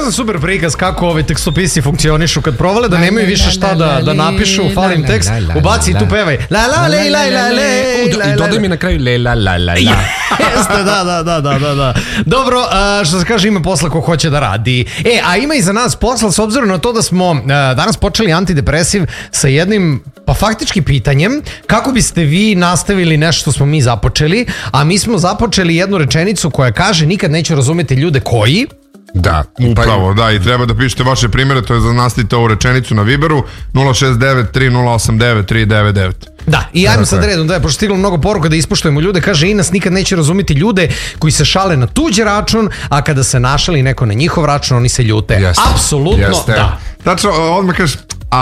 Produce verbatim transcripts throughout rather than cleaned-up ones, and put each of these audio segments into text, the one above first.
sam super prikaz kako ovi tekstopisi funkcionišu kad provale da nemaju više šta da, da napišu, fali im tekst, ubaci i tu pevaj la la le la la le i dodaj mi na kraju le la la la la. Jeste, da, da, da, da, da, da. Dobro, uh, što se kaže, ima posla ko hoće da radi. E, a ima i za nas posla s obzirom na to da smo uh, danas počeli antidepresiv sa jednim, pa faktički pitanjem, kako biste vi nastavili nešto što smo mi započeli, a mi smo započeli jednu rečenicu koja kaže nikad neću razumeti ljude koji... Da, upravo, da, i treba da pišete vaše primjere, to je da nastavite ovu rečenicu na Viberu nula šest devet tri nula osam devet tri devet devet. Da, i ajmo sad redom, da je pošto stiglo mnogo poruka da ispoštujemo ljude, kaže Ines nikad neće razumjeti ljude koji se šale na tuđi račun, a kada se našali neko na njihov račun, oni se ljute. Jeste. Apsolutno, Jeste. Da. Tačno, odmah kažeš,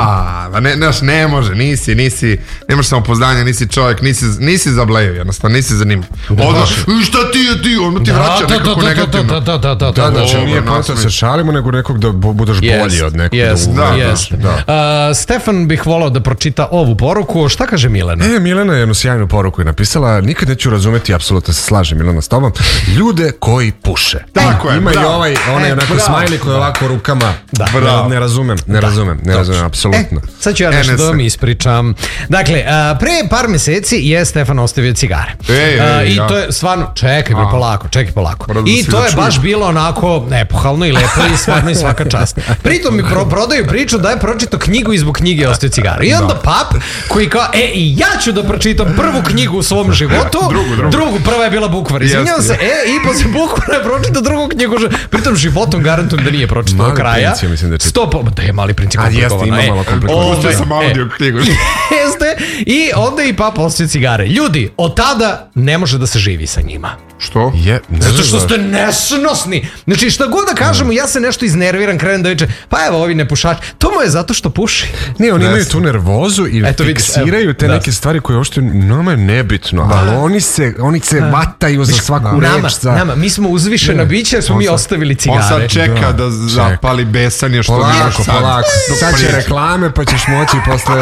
a, ne, ne, ne može, nisi, nisi, nemaš samopoznanja, nisi čovjek, nisi, nisi za bleju, jednostavno, nisi za njim. Odmah, šta ti je ti, on ti vraća nekako negativno. Da, da, da, da, znači nije posto se šalimo, nego nekog da budeš bolji od nekog. Jest, da. Stefan bih volao da pročita ovu poruku, šta kaže Milena? E, Milena je jednu sjajnu poruku je napisala, nikad neću razumeti, apsolutno se slažem Milena s tobom, ljude koji puše. Tako je, ima i ovaj, onaj onako smajli koji je ovako rukama, ne razumem, ne razumem, ne razumem, apsolutno. E, sad ću ja nešto da vam ispričam. Dakle, pre par meseci je Stefan ostavio cigare. I to je stvarno, čekaj polako, čekaj polako. I to je baš bilo onako epohalno i lepo i stvarno i svaka čast. Pritom mi prodaju priču da je pročitao knjigu i zbog knjige ostavio cigare. I onda pap koji kao, e, i ja ću da pročitam prvu knjigu u svom životu, drugu, prva je bila Bukvar. Izvinjam se, e, i posle Bukvara je pročitao drugu knjigu, pritom životom garantujem da nije pročitao do kraja. Sto, da je Mali princ komplikovano. Malo komplikovano. Pustio sam audio knjigu. Jeste. I onda i papa ostavio cigare. Ljudi, od tada ne može da se živi sa njima. Što? Je, zato što ste nesnosni. Znači šta god da kažemo, ja se nešto iznerviram, krenem da viče, pa evo ovi nepušači. To mu je zato što puši. Ne, oni imaju tu nervozu i fiksiraju te neke stvari koje uopšte nama je nebitno, ali oni se, oni se vataju za svaku reč. Nama, mi smo uzvišena bića jer smo mi ostavili cigare. On sad čeka da zapali besanje što polako, polako. Sad će reklame pa ćeš moći posle...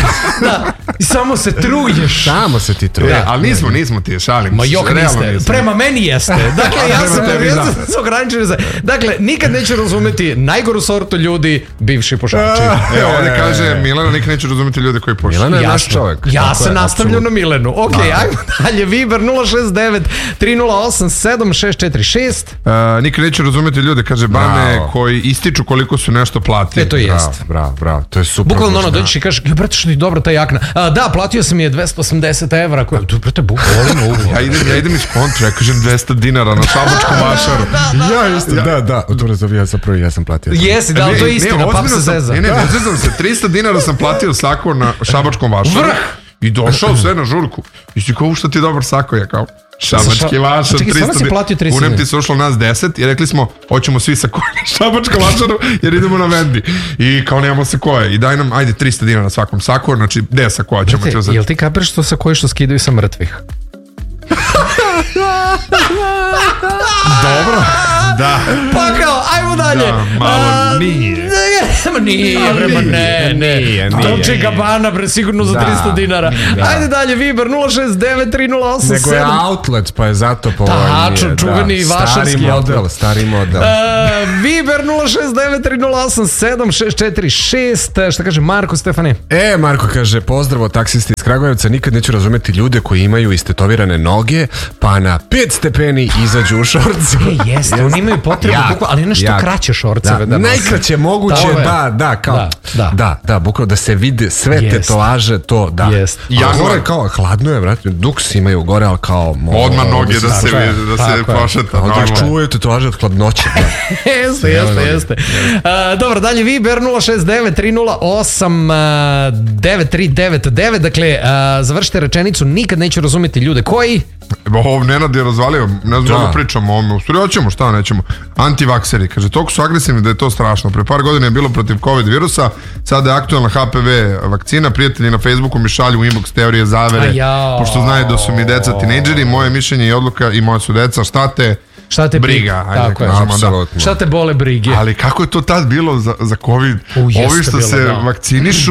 Da, i samo se truješ. Samo se ti truješ. Ali nismo, nismo ti, šalim. Ma jok niste, prema meni jeste. Dakle, ja sam se ograničio za... Dakle, nikad neću razumeti najgoru sortu ljudi, bivši pušači. E, ovdje kaže Milena, nikad neću razumeti ljude koji pušu. Milena je naš čovjek. Ja se nastavljam na Milenu. Ok, ajmo dalje. Viber nula šest devet tri nula osam sedam šest četiri šest. Nikad neću razumeti ljude, kaže Bane, koji ističu koliko su nešto platili. E, to jest. Bravo, bravo, to je super. Bukvalno ono, dođeš i kažeš, brate, što ti dobra ta jakna. Da, platio sam je dvesta osamdeset evra. Brate, bukvalno uglo. Ja idem iz kontra, ja kažem dvesta dinara na Šabačkom vašaru. Ja isto, da, da. Dobro, ja zapravo ja sam platio. Jesi, da, to je istina, pap se zeza. Ne, ne, ne zezam se, trista dinara sam platio sako na Šabačkom vašaru. I došao sve na žurku. I si kao, što ti je dobar sako, ja kao, Šabački vašar, trista dinara. Unem ti se ušlo nas deset i rekli smo, hoćemo svi sako na Šabačkom vašaru jer idemo na vendi. I kao nemamo sakoje. I daj nam, ajde, trista dinara na svakom saku, znači, gde sakoja ćemo ti uzeti? Jel ti kapiraš što sakoje što skidaju sa mrtvih? Dobro, da. Pa kao, ajmo dalje. Da, malo nije. Nije, vrema, ne, ne. Dolce and Gabbana, bre, sigurno za trista dinara. Ajde dalje, Viber nula šest devet tri nula osam sedam. Nego je outlet, pa je zato povoljnije. Tačno, čuveni vašarski model, stari model. Viber nula šest devet tri nula osam sedam šest četiri šest. Šta kaže Marko, Stefane? E, Marko kaže, pozdrav od taksisti iz Kragujevca, nikad neću razumeti ljude koji imaju istetovirane noge, pa na pet stepeni izađu u šorcu. E, jeste, oni imaju potrebu, ali nešto kraće šorceve da nose. Najkraće moguće, da, da, kao, da, da, bukvalno da se vide sve tetovaže, to, da. A gore kao, hladno je, vrati, duks imaju gore, ali kao... Odmah noge da se pošeta. Onda čuvaju tetovaže od hladnoće. Jeste, jeste, jeste. Dobro, dalje Viber nula šest devet tri nula osam devet tri devet devet. Dakle, završite rečenicu, nikad neću razumjeti ljude koji... Ovo Nenad je razvalio, ne znam da pričamo o ovome. U stvari hoćemo, šta nećemo. Antivakseri, kaže, toliko su agresivni da je to strašno. Pre par godina je bilo protiv COVID virusa, sada je aktualna H P V vakcina, prijatelji na Facebooku mi šalju u inbox teorije zavere, pošto znaju da su mi deca tinejdžeri, moje mišljenje i odluka i moje su deca, šta te... Šta te briga, ajde kažemo, da. Šta te bole brige. Ali kako je to tad bilo za, za COVID? Ovi što se vakcinišu,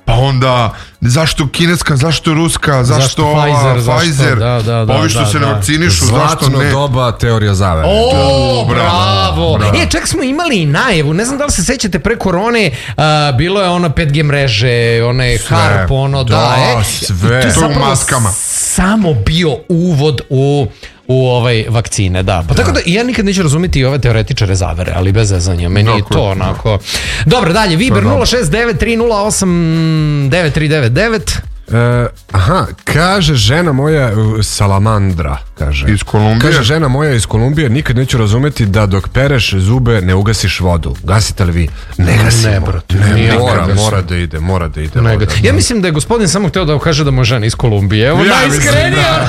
pa onda zašto kineska, zašto ruska, zašto, zašto Pfizer, ova, Pfizer, da, da, da, ovi što da, se da. ne vakcinišu, zašto ne. Zlatno doba teorija zavere. O, bravo. bravo. E, čak smo imali i najevu, ne znam da li se sećate pre korone, uh, bilo je ono pet G mreže, one harp, ono, da, da e. sve. To u maskama. Samo bio uvod u u ovaj vakcine, da. Pa da. Tako da ja nikad neću razumjeti i ove teoretičare zavere, ali bez zezanja. Meni je to onako... Dobro, dalje, Viber nula šest devet tri nula osam devet tri devet devet. E, aha, kaže žena moja salamandra, kaže. Iz Kolumbije? Kaže žena moja iz Kolumbije, nikad neću razumjeti da dok pereš zube ne ugasiš vodu. Gasite li vi? Ne gasimo. Ne, brate. Ne, ne, mora, mora da ide, mora da ide. Ne, voda, ja mislim da je gospodin samo hteo da kaže da mu je žena iz Kolumbije. Evo, ja, najiskrenija.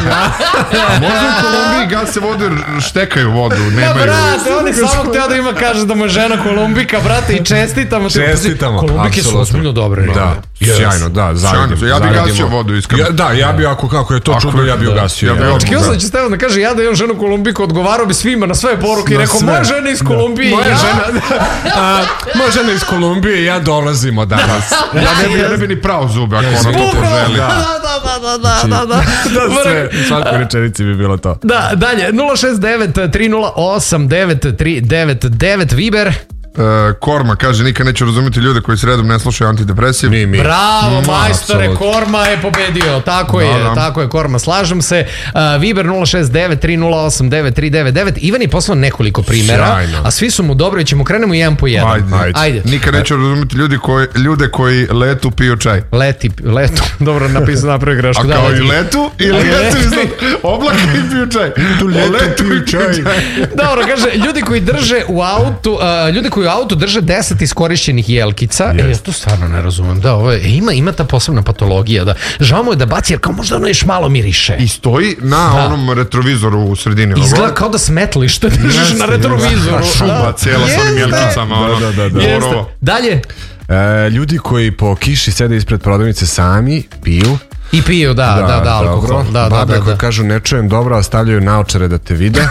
A možda u Kolumbiji gase vodu, štekaju vodu, nemaju. Da, brate, on je samo hteo da ima kaže da mu je žena Kolumbika, brate, i čestitamo. Čestitamo, Kolumbike su ozbiljno dobre. Da, sjajno, da, zajedimo. Ja bih gasio vodu iskreno. Ja, da, ja bi ako kako je to ako čudno, ja bi ugasio. Ja Očekio sam da će Stevan da kaže ja da imam ženu Kolumbiku, odgovarao bi svima na sve poruke i rekao moja žena iz Kolumbije. Moja žena, a, moja žena iz Kolumbije i ja dolazimo danas. Ja ne bi, ja ne bi ni pravo zube ako ona to poželi. Da, da, da, da, da, da. Da, sve, u svakoj rečenici bi bilo to. Da, dalje, nula šest devet tri nula osam devet tri devet devet, Viber. Uh, Korma kaže nikad neću razumjeti ljude koji sredom ne slušaju antidepresiv. Mi, mi. Bravo, majstore, no, Korma je pobedio. Tako da, je, da. tako je, Korma, slažem se. Uh, Viber nula šest devet tri nula osam devet tri devet devet. Ivan je poslao nekoliko primjera, sjajno. A svi su mu dobri, ćemo krenemo jedan po jedan. Ajde. Ajde. Ajde. Nikad neću razumjeti ljudi koji, ljude koji letu piju čaj. Leti, letu, dobro napisano, napravi grešku. A da, kao leti. I letu, ili letu iznad oblaka i piju čaj. Tu letu, letu piju čaj. Dobro, kaže, ljudi koji drže u autu, uh, ljudi koji u autu drže deset iskorišćenih jelkica. Yes. E, ja to stvarno ne razumem. Da, ovo je, ima, ima ta posebna patologija. Da, žao mu je da baci, jer kao možda ono još malo miriše. I stoji na da. onom retrovizoru u sredini. Izgleda kao da smetlište držeš na retrovizoru. Šuba da. cijela s onim jelkicama. Ono. Da, da, da, da. Dalje. E, ljudi koji po kiši sede ispred prodavnice sami piju. I piju, da, da, da, da alkohol. Da, da, babe da, da, koji kažu ne čujem dobro, a stavljaju naočare da te vide.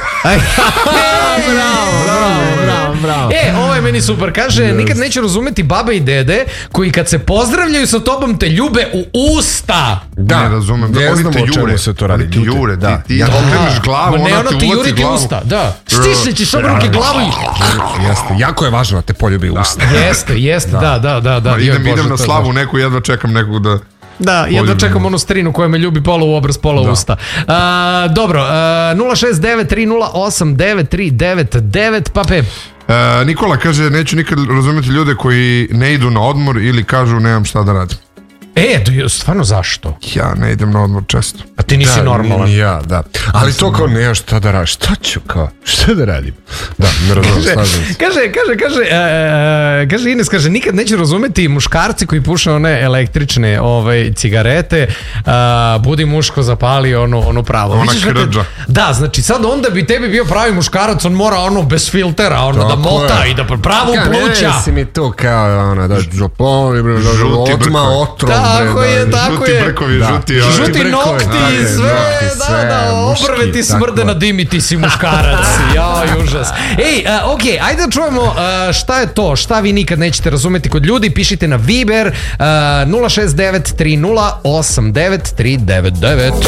Bravo, bravo, bravo, bravo. E, ovo je meni super. Kaže, yes. nikad neću razumjeti babe i dede koji kad se pozdravljaju sa tobom te ljube u usta. Da, ne razumem. Da, ne znam o čemu se to radi. Oni ti jure, da. Ti, ti okreneš glavu, ma ne, ona ono ti juri ti usta, da. Stisnećeš oba ruke glavu i... Jeste, jako je važno da te poljubi usta. Jeste, jeste, da, da, da. da. Idem, idem na slavu neku, jedva čekam nekog da... Da, jedno čekam onu strinu koja me ljubi pola u obraz, pola u usta. Uh, dobro, uh, nula šest devet tri nula osam devet tri devet devet, Pape. Uh, Nikola kaže, neću nikad razumjeti ljude koji ne idu na odmor ili kažu nemam šta da radim. E, stvarno zašto? Ja ne idem na odmor često. A ti nisi da, normalan. Ja, da. Ali to kao ne, šta da radim? Šta ću kao? Šta da radim? Da, ne razumijem, slažem se. Kaže, kaže, kaže, uh, kaže Ines, kaže, nikad neće razumjeti muškarci koji puše one električne ovaj, cigarete, uh, budi muško zapali ono, ono pravo. Ona krđa. Da, znači sad onda bi tebi bio pravi muškarac, on mora ono bez filtera, ono tako da mota je. I da pravo pluća. Ne si mi to kao, ona, da žoplovi, odma otrov. Tako je, tako žuti je. Brkovi, da. žuti, žuti, žuti nokti, da, sve, nokti, sve, da, da, obrve ti smrde na dim i ti si muškarac. Jaj, užas. Ej, uh, ok, ajde da čujemo uh, šta je to, šta vi nikad nećete razumjeti kod ljudi, pišite na Viber uh, nula šest devet tri nula osam devet tri devet devet.